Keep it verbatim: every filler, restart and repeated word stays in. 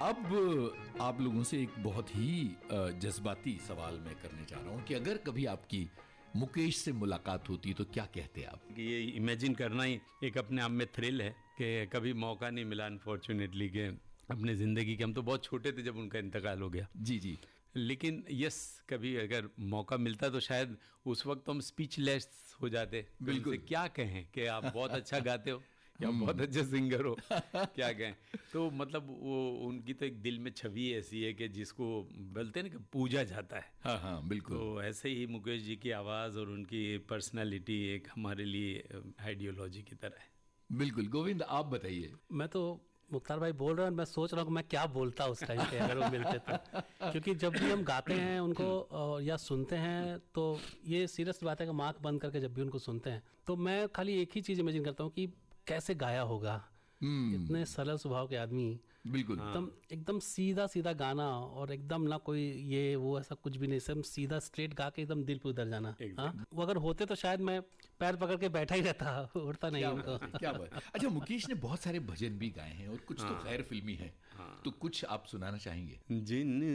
अब आप लोगों से एक बहुत ही जज्बाती सवाल मैं करने जा रहा हूं कि अगर कभी आपकी मुकेश से मुलाकात होती तो क्या कहते आप? ये इमेजिन करना ही एक अपने आप में थ्रिल है कि कभी मौका नहीं मिला अनफॉर्चुनेटली के अपने ज़िंदगी के। हम तो बहुत छोटे थे जब उनका इंतकाल हो गया। जी जी। लेकिन यस, कभी अगर मौका मिलता तो शायद उस वक्त हम स्पीचलेस हो जाते। बिल्कुल, क्या कहें कि आप बहुत अच्छा गाते हो या बहुत अच्छे सिंगर हो, क्या कहें। तो मतलब वो उनकी तो एक दिल में छवि ऐसी है कि जिसको बोलते हैं ना कि पूजा जाता है। हाँ हाँ बिल्कुल। तो ऐसे ही मुकेश जी की आवाज़ और उनकी पर्सनालिटी एक हमारे लिए आइडियोलॉजी की तरह है। बिल्कुल। गोविंद आप बताइए। मैं तो मुख्तार भाई बोल रहे हैं, मैं सोच रहा हूँ मैं क्या बोलता उस टाइम पे अगर वो मिलते तो। क्योंकि जब भी हम गाते हैं उनको या सुनते हैं तो ये सीरियस बात है कि आँख बंद करके जब भी उनको सुनते हैं तो मैं खाली एक ही चीज़ इमेजिन करता हूँ कि कैसे गाया होगा। इतने सरल स्वभाव के आदमी, बिल्कुल एकदम एकदम सीधा सीधा गाना और एकदम ना कोई ये वो ऐसा कुछ भी नहीं, सब सीधा स्ट्रेट गा के एकदम दिल पे उतर जाना। हाँ, वो अगर होते तो शायद मैं पैर पकड़ के बैठा ही रहता, उड़ता नहीं उनको। क्या बात। अच्छा, मुकेश ने बहुत सारे भजन भी गाए हैं और कुछ तो गैर फिल्मी है, तो कुछ आप सुनाना चाहेंगे? जिन